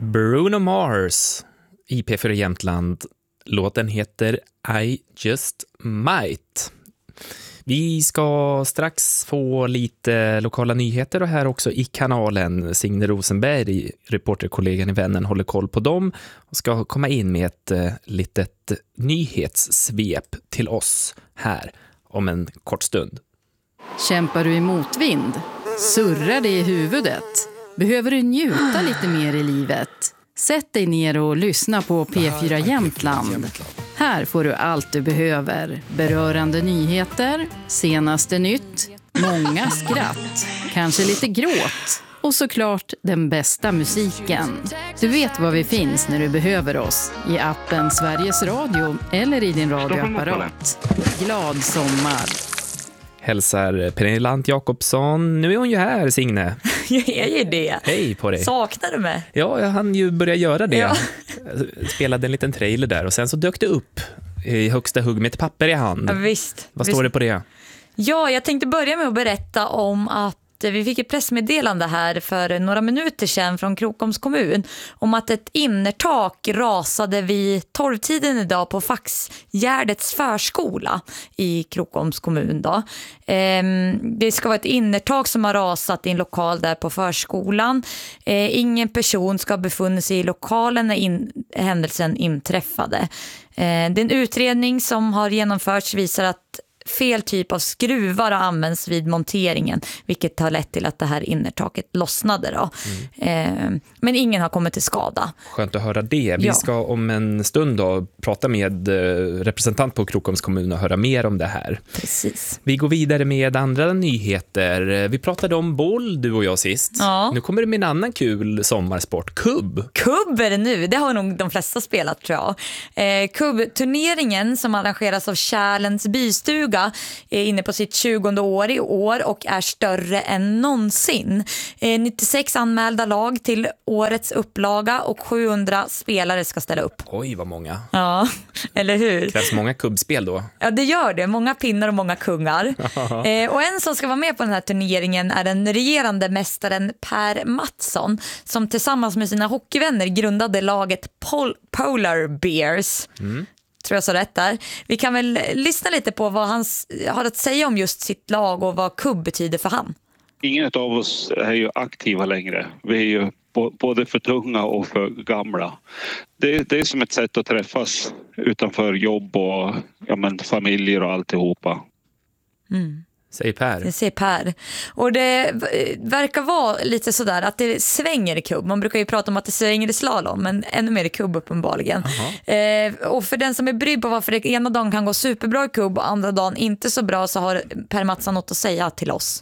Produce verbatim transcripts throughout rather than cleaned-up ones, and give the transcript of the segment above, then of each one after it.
Bruno Mars i P fyra Jämtland. Låten heter I Just Might. Vi ska strax få lite lokala nyheter och här också i kanalen. Signe Rosenberg, reporterkollegan i Vännen, håller koll på dem och ska komma in med ett eh, litet nyhetssvep till oss här om en kort stund. Kämpar du i motvind? Surrar det i huvudet? Behöver du njuta lite mer i livet? Sätt dig ner och lyssna på P fyra Jämtland. Här får du allt du behöver. Berörande nyheter, senaste nytt, många skratt, kanske lite gråt och såklart den bästa musiken. Du vet var vi finns när du behöver oss. I appen Sveriges Radio eller i din radioapparat. Glad sommar! Hälsar Pernilla Lant Jakobsson. Nu är hon ju här, Signe. Jag är ju det. Hej på dig. Saknar du mig? Ja, jag hann ju börja göra det. Ja. Jag spelade en liten trailer där och sen så dök det upp i högsta hugg med ett papper i hand. Ja, visst. Vad visst. står det på det? Ja, jag tänkte börja med att berätta om att vi fick ett pressmeddelande här för några minuter sedan från Krokoms kommun om att ett innertak rasade vid tolvtiden idag på Faxgärdets förskola i Krokoms kommun då. Det ska vara ett innertak som har rasat i en lokal där på förskolan. Ingen person ska ha befunnit sig i lokalen när in- händelsen inträffade. Den utredning som har genomförts visar att fel typ av skruvar har använts vid monteringen, vilket har lett till att det här innertaket lossnade då. Mm. Eh, men ingen har kommit till skada. Skönt att höra det. Vi ja. ska om en stund då prata med representant på Krokoms kommun och höra mer om det här. Precis. Vi går vidare med andra nyheter. Vi pratade om boll, du och jag sist. Ja. Nu kommer det med en annan kul sommarsport, kubb. Kubb är det nu, det har nog de flesta spelat tror jag. Eh, kubbturneringen som arrangeras av Kärlens bystuga är inne på sitt tjugonde år i år och är större än någonsin. Eh, nittiosex anmälda lag till årets upplaga och sjuhundra spelare ska ställa upp. Oj, vad många. Ja, eller hur? Det krävs många kubbspel då. Ja, det gör det. Många pinnar och många kungar. eh, och en som ska vara med på den här turneringen är den regerande mästaren Per Mattsson som tillsammans med sina hockeyvänner grundade laget Pol- Polar Bears. Mm. Tror jag så rätt där. Vi kan väl lyssna lite på vad han har att säga om just sitt lag och vad kubb betyder för han. Ingen av oss är ju aktiva längre. Vi är ju både för tunga och för gamla. Det, det är som ett sätt att träffas utanför jobb och ja, men, familjer och alltihopa. Mm. Säger Per. Det säger Per. Och det verkar vara lite sådär att det svänger i kubb. Man brukar ju prata om att det svänger i slalom, men ännu mer i kubb uppenbarligen. Eh, och för den som är brydd på varför det ena dagen kan gå superbra i kubb och andra dagen inte så bra, så har Per Mattsson något att säga till oss.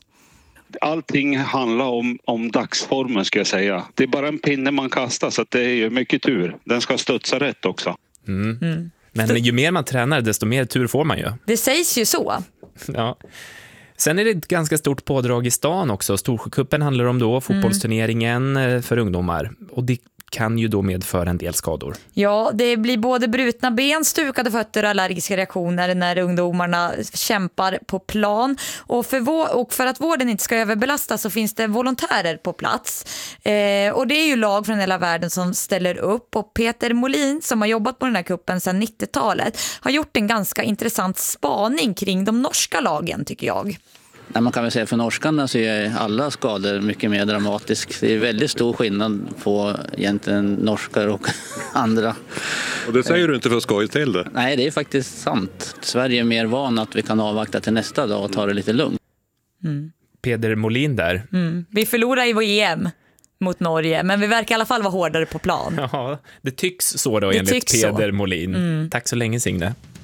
Allting handlar om, om dagsformen ska jag säga. Det är bara en pinne man kastar så att det är ju mycket tur. Den ska studsa rätt också. Mm. Mm. Men ju mer man tränar desto mer tur får man ju. Det sägs ju så. Ja. Sen är det ett ganska stort pådrag i stan också. Storsjökuppen handlar om då fotbollsturneringen mm. för ungdomar. Och det kan ju då medföra en del skador. Ja, det blir både brutna ben, stukade fötter och allergiska reaktioner när ungdomarna kämpar på plan. Och för, vår, och för att vården inte ska överbelastas så finns det volontärer på plats. Eh, och det är ju lag från hela världen som ställer upp. Och Peter Molin, som har jobbat på den här kuppen sedan nittiotalet, har gjort en ganska intressant spaning kring de norska lagen, tycker jag. Nej, man kan väl säga för norskarna så är alla skador mycket mer dramatisk. Det är väldigt stor skillnad på egentligen norskar och andra. Och det säger du inte för att skoja till det? Nej, det är faktiskt sant. Sverige är mer van att vi kan avvakta till nästa dag och ta det lite lugnt. Mm. Peder Molin där. Mm. Vi förlorar i vår E M mot Norge, men vi verkar i alla fall vara hårdare på plan. Ja, det tycks så då det enligt Peder så. Molin. Mm. Tack så länge, Signe.